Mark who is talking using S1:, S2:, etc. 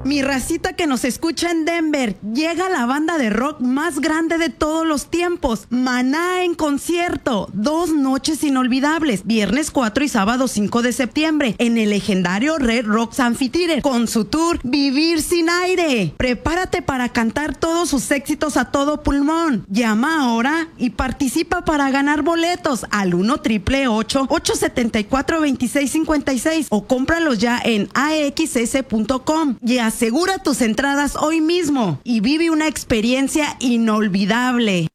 S1: Mi racita que nos escucha en Denver, llega la banda de rock más grande de todos los tiempos, Maná en concierto, 2 noches inolvidables, viernes 4 y sábado 5 de septiembre, en el legendario Red Rocks Amphitheater, con su tour Vivir sin aire. Prepárate para cantar todos sus éxitos a todo pulmón. Llama ahora y participa para ganar boletos al 1-888-874-2656 o cómpralos ya en axs.com y asegura tus entradas hoy mismo y vive una experiencia inolvidable.